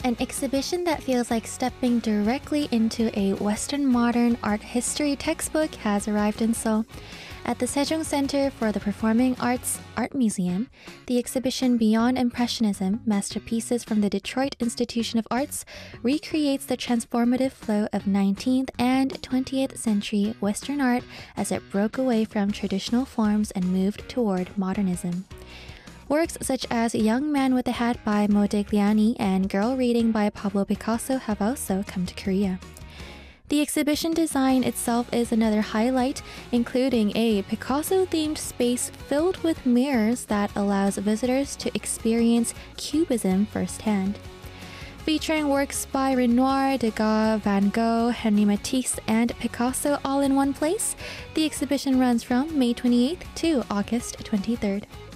An exhibition that feels like stepping directly into a Western modern art history textbook has arrived in Seoul. At the Sejong Center for the Performing Arts Art Museum, the exhibition Beyond Impressionism, Masterpieces from the Detroit Institution of Arts recreates the transformative flow of 19th and 20th century Western art as it broke away from traditional forms and moved toward modernism. Works such as Young Man with a Hat by Modigliani and Girl Reading by Pablo Picasso have also come to Korea. The exhibition design itself is another highlight, including a Picasso-themed space filled with mirrors that allows visitors to experience Cubism firsthand. Featuring works by Renoir, Degas, Van Gogh, Henri Matisse, and Picasso all in one place, the exhibition runs from May 28th to August 23rd.